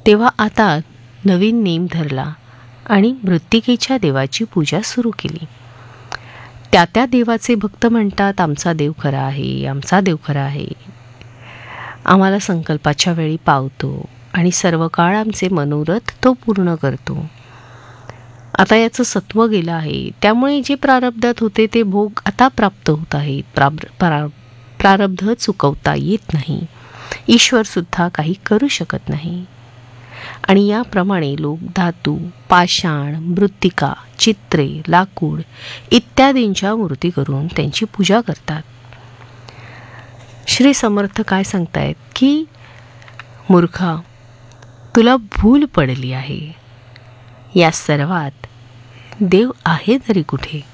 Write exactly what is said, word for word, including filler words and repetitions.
तेव्हा आता नवीन नेम धरला आणि मृत्तिकेच्या देवाची पूजा सुरू केली. त्या त्या देवाचे भक्त म्हणतात, आमचा देव खरा आहे, आमचा देव खरा आहे, आम्हाला संकल्पाच्या वेळी पावतो आणि सर्व काळ आमचे मनोरथ तो पूर्ण करतो. आता याचं सत्व गेलं आहे, त्यामुळे जे प्रारब्धात होते ते भोग आता प्राप्त होत आहेत. प्राब प्रा प्रारब्ध चुकवता येत नाही, ईश्वरसुद्धा काही करू शकत नाही. आणि याप्रमाणे लोक धातू, पाषाण, मृत्तिका, चित्रे, लाकूड इत्यादींच्या मूर्ती करून त्यांची पूजा करतात. श्री समर्थ काय सांगतायत की मूर्खा, तुला भूल पडली आहे. या सर्वात देव आहे तरी कुठे?